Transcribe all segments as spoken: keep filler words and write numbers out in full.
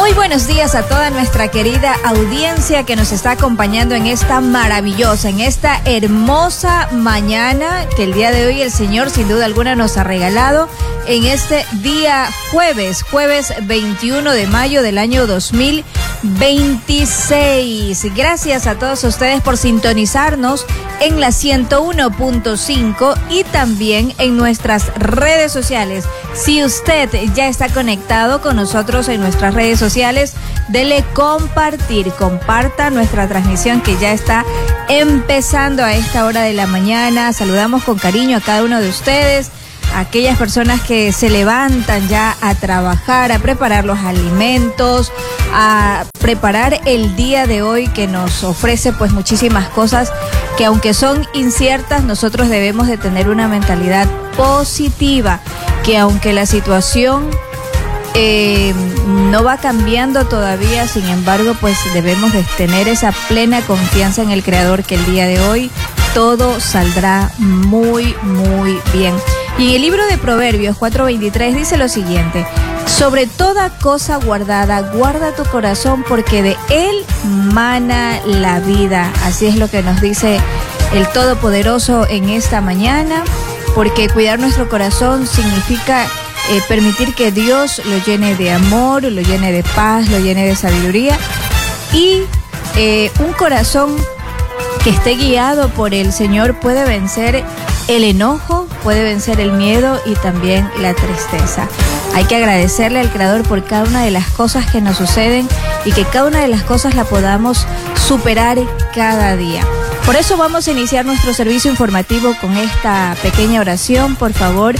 Muy buenos días a toda nuestra querida audiencia que nos está acompañando en esta maravillosa, en esta hermosa mañana que el día de hoy el Señor sin duda alguna nos ha regalado en este día jueves, jueves veintiuno de mayo del año dos mil veintiséis. Gracias a todos ustedes por sintonizarnos en la ciento uno punto cinco y también en nuestras redes sociales. Si usted ya está conectado con nosotros en nuestras redes sociales, dele compartir, comparta nuestra transmisión que ya está empezando a esta hora de la mañana. Saludamos con cariño a cada uno de ustedes, a aquellas personas que se levantan ya a trabajar, a preparar los alimentos, a preparar el día de hoy que nos ofrece pues muchísimas cosas que aunque son inciertas, nosotros debemos de tener una mentalidad positiva, que aunque la situación eh, no va cambiando todavía, sin embargo, pues debemos de tener esa plena confianza en el Creador, que el día de hoy todo saldrá muy, muy bien. Y en el libro de Proverbios cuatro veintitrés dice lo siguiente: sobre toda cosa guardada, guarda tu corazón, porque de él mana la vida. Así es lo que nos dice el Todopoderoso en esta mañana, porque cuidar nuestro corazón significa eh, permitir que Dios lo llene de amor, lo llene de paz, lo llene de sabiduría, y eh, un corazón que esté guiado por el Señor puede vencer el enojo, puede vencer el miedo y también la tristeza. Hay que agradecerle al Creador por cada una de las cosas que nos suceden y que cada una de las cosas la podamos superar cada día. Por eso vamos a iniciar nuestro servicio informativo con esta pequeña oración. Por favor,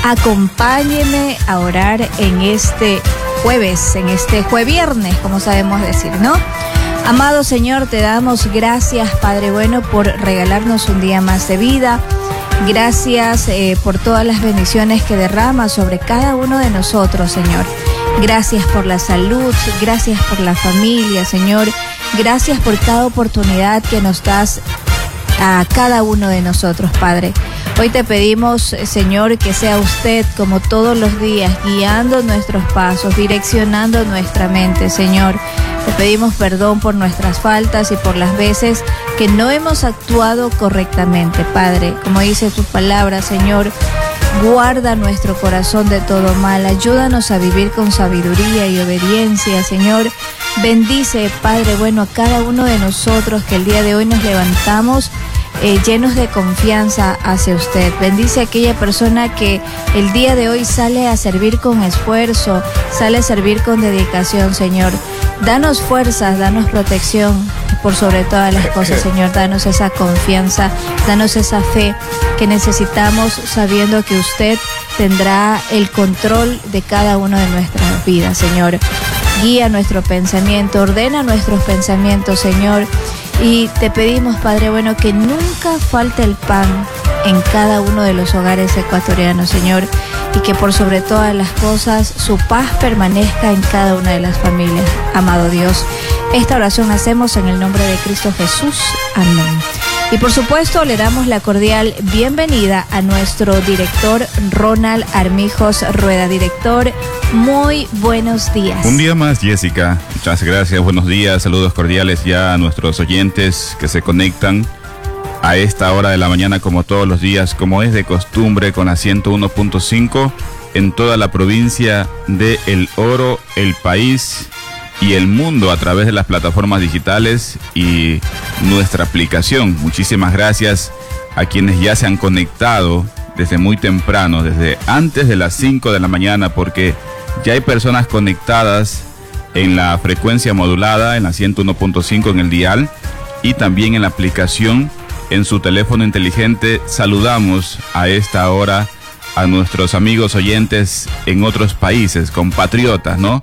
acompáñeme a orar en este jueves, en este jueviernes, como sabemos decir, ¿no? Amado Señor, te damos gracias, Padre bueno, por regalarnos un día más de vida. Gracias eh, por todas las bendiciones que derramas sobre cada uno de nosotros, Señor. Gracias por la salud, gracias por la familia, Señor. Gracias por cada oportunidad que nos das a cada uno de nosotros, Padre. Hoy te pedimos, Señor, que sea usted, como todos los días, guiando nuestros pasos, direccionando nuestra mente, Señor. Te pedimos perdón por nuestras faltas y por las veces que no hemos actuado correctamente, Padre. Como dice tu palabra, Señor, guarda nuestro corazón de todo mal. Ayúdanos a vivir con sabiduría y obediencia, Señor. Bendice, Padre bueno, a cada uno de nosotros que el día de hoy nos levantamos Eh, llenos de confianza hacia usted. Bendice a aquella persona que el día de hoy sale a servir con esfuerzo, sale a servir con dedicación, Señor. Danos fuerzas, danos protección por sobre todas las cosas, Señor. Danos esa confianza, danos esa fe que necesitamos, sabiendo que usted tendrá el control de cada una de nuestras vidas, Señor. Guía nuestro pensamiento, ordena nuestros pensamientos, Señor. Y te pedimos, Padre bueno, que nunca falte el pan en cada uno de los hogares ecuatorianos, Señor, y que por sobre todas las cosas su paz permanezca en cada una de las familias. Amado Dios, esta oración hacemos en el nombre de Cristo Jesús. Amén. Y por supuesto le damos la cordial bienvenida a nuestro director Ronald Armijos Rueda. Director, muy buenos días. Un día más, Jessica. Muchas gracias, buenos días, saludos cordiales ya a nuestros oyentes que se conectan a esta hora de la mañana, como todos los días, como es de costumbre, con la ciento uno punto cinco en toda la provincia de El Oro, el país y el mundo a través de las plataformas digitales y nuestra aplicación. Muchísimas gracias a quienes ya se han conectado desde muy temprano, desde antes de las cinco de la mañana, porque ya hay personas conectadas en la frecuencia modulada, en la ciento uno punto cinco en el dial, y también en la aplicación en su teléfono inteligente. Saludamos a esta hora a nuestros amigos oyentes en otros países, compatriotas, ¿no?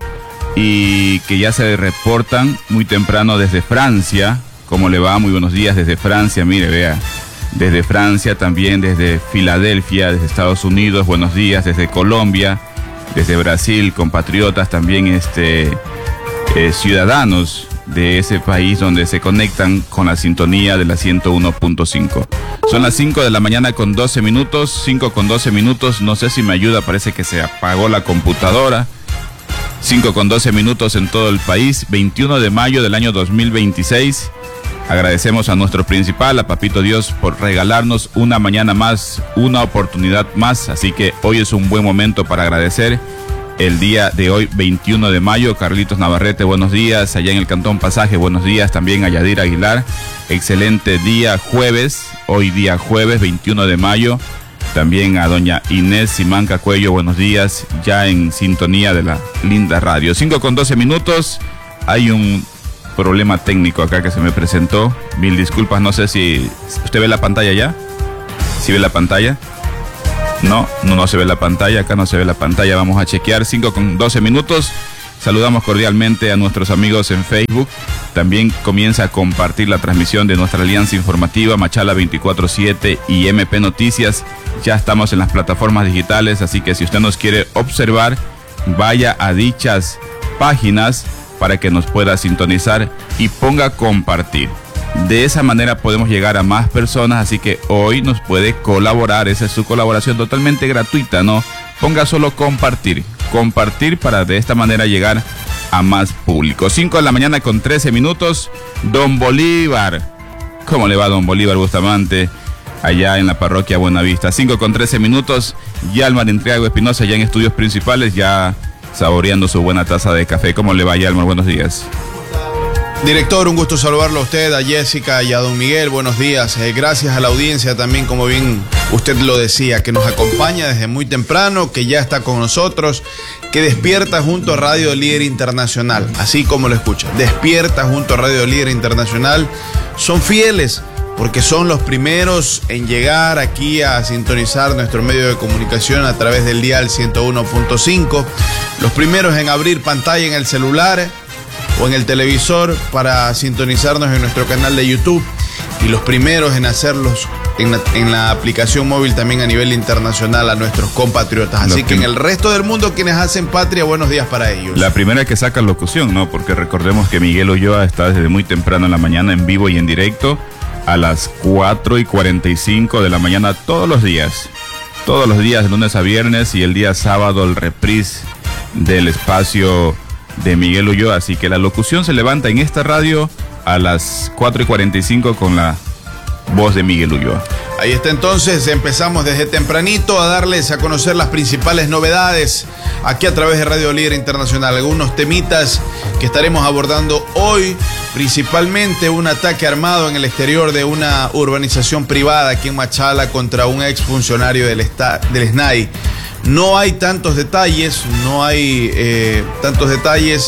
Y que ya se reportan muy temprano desde Francia. ¿Cómo le va? Muy buenos días desde Francia. Mire, vea, desde Francia, también desde Filadelfia, desde Estados Unidos. Buenos días desde Colombia, desde Brasil, compatriotas también, este, eh, ciudadanos de ese país donde se conectan con la sintonía de la ciento uno punto cinco. Son las cinco de la mañana con doce minutos, cinco con doce minutos. No sé si me ayuda, parece que se apagó la computadora. cinco con doce minutos en todo el país, veintiuno de mayo del año dos mil veintiséis. Agradecemos a nuestro principal, a Papito Dios, por regalarnos una mañana más, una oportunidad más. Así que hoy es un buen momento para agradecer. El día de hoy, veintiuno de mayo, Carlitos Navarrete, buenos días. Allá en el Cantón Pasaje, buenos días. También a Yadir Aguilar, excelente día jueves. Hoy día jueves, veintiuno de mayo. También a doña Inés Simanca Cuello, buenos días. Ya en sintonía de la linda radio. cinco con doce minutos. Hay un problema técnico acá que se me presentó. Mil disculpas, no sé si... ¿Usted ve la pantalla ya? ¿Sí ve la pantalla? No, no, no se ve la pantalla, acá no se ve la pantalla, vamos a chequear. Cinco con doce minutos. Saludamos cordialmente a nuestros amigos en Facebook. También comienza a compartir la transmisión de nuestra alianza informativa Machala veinticuatro siete y M P Noticias. Ya estamos en las plataformas digitales, así que si usted nos quiere observar, vaya a dichas páginas para que nos pueda sintonizar y ponga compartir. De esa manera podemos llegar a más personas, así que hoy nos puede colaborar. Esa es su colaboración totalmente gratuita, ¿no? Ponga solo compartir, compartir para de esta manera llegar a más público. cinco de la mañana con trece minutos. Don Bolívar, ¿cómo le va don Bolívar Bustamante? Allá en la parroquia Buenavista. cinco con trece minutos. Yalmar Entriago Espinosa ya en estudios principales, ya saboreando su buena taza de café. ¿Cómo le va, Yalmar? Buenos días. Director, un gusto saludarlo a usted, a Jessica y a don Miguel, buenos días. Eh, gracias a la audiencia también, como bien usted lo decía, que nos acompaña desde muy temprano, que ya está con nosotros, que despierta junto a Radio Líder Internacional, así como lo escucha, despierta junto a Radio Líder Internacional. Son fieles porque son los primeros en llegar aquí a sintonizar nuestro medio de comunicación a través del dial ciento uno punto cinco, los primeros en abrir pantalla en el celular o en el televisor para sintonizarnos en nuestro canal de YouTube, y los primeros en hacerlos en la, en la aplicación móvil también a nivel internacional a nuestros compatriotas. Así que en el resto del mundo, quienes hacen patria, buenos días para ellos. La primera que saca locución, ¿no? Porque recordemos que Miguel Ulloa está desde muy temprano en la mañana en vivo y en directo a las cuatro y cuarenta y cinco de la mañana todos los días. Todos los días, de lunes a viernes, y el día sábado el reprise del espacio de Miguel Ulloa. Así que la locución se levanta en esta radio a las cuatro y cuarenta y cinco con la voz de Miguel Ulloa. Ahí está, entonces empezamos desde tempranito a darles a conocer las principales novedades aquí a través de Radio Líder Internacional. Algunos temitas que estaremos abordando hoy, principalmente un ataque armado en el exterior de una urbanización privada aquí en Machala contra un exfuncionario del, del S N A I. No hay tantos detalles, no hay eh, tantos detalles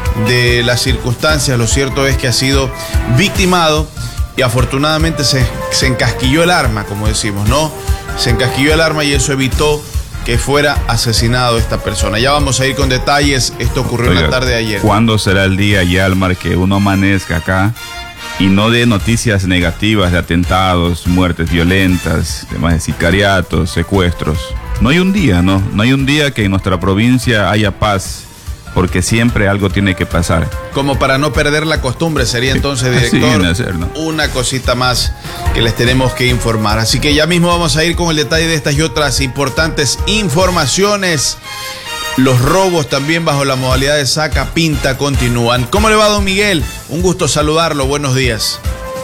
de las circunstancias. Lo cierto es que ha sido victimado y afortunadamente se, se encasquilló el arma, como decimos, ¿no? Se encasquilló el arma y eso evitó que fuera asesinado esta persona. Ya vamos a ir con detalles. Esto ocurrió en la tarde de ayer. ¿Cuándo será el día, Yalmar, que uno amanezca acá y no dé noticias negativas de atentados, muertes violentas, temas de sicariatos, secuestros? No hay un día, ¿no? No hay un día que en nuestra provincia haya paz, porque siempre algo tiene que pasar. Como para no perder la costumbre, sería entonces, director, hacer, ¿no? Una cosita más que les tenemos que informar. Así que ya mismo vamos a ir con el detalle de estas y otras importantes informaciones. Los robos también bajo la modalidad de saca pinta continúan. ¿Cómo le va, don Miguel? Un gusto saludarlo, buenos días.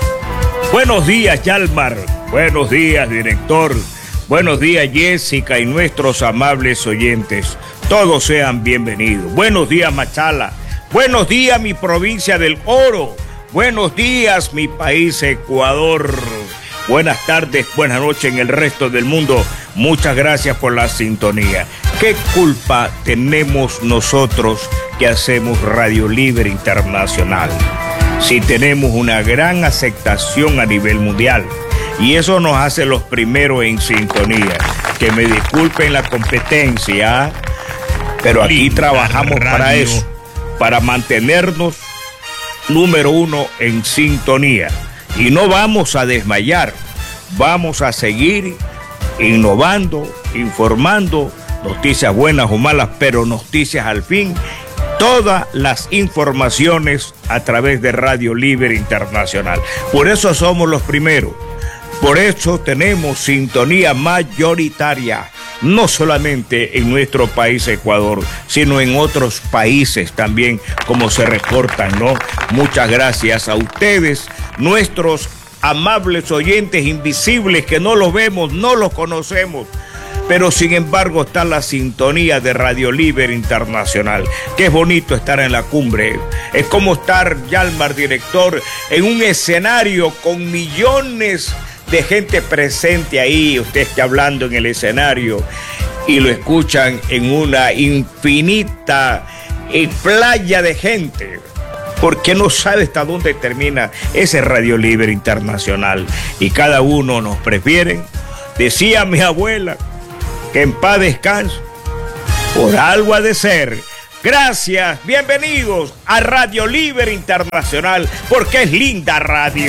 Buenos días, Yalmar. Buenos días, director. Buenos días, Jessica, y nuestros amables oyentes. Todos sean bienvenidos. Buenos días, Machala. Buenos días, mi provincia del Oro. Buenos días, mi país, Ecuador. Buenas tardes, buenas noches en el resto del mundo. Muchas gracias por la sintonía. ¿Qué culpa tenemos nosotros que hacemos Radio Libre Internacional si tenemos una gran aceptación a nivel mundial? Y eso nos hace los primeros en sintonía. Que me disculpen la competencia, pero aquí trabajamos para eso, para mantenernos número uno en sintonía. Y no vamos a desmayar, vamos a seguir innovando, informando, noticias buenas o malas, pero noticias al fin. Todas las informaciones a través de Radio Libre Internacional. Por eso somos los primeros. Por eso tenemos sintonía mayoritaria. no solamente en nuestro país Ecuador, sino en otros países también, como se reportan, ¿no? Muchas gracias a ustedes, nuestros amables oyentes invisibles que no los vemos, no los conocemos, pero sin embargo está la sintonía de Radio Libre Internacional. Qué bonito estar en la cumbre. Es como estar, Yalmar, director, en un escenario con millones de gente presente ahí. Usted está hablando en el escenario y lo escuchan en una infinita eh, playa de gente, porque no sabe hasta dónde termina ese Radio Libre Internacional. Y cada uno nos prefieren. Decía mi abuela, que en paz descanse, por algo ha de ser. Gracias, bienvenidos a Radio Libre Internacional, porque es linda radio.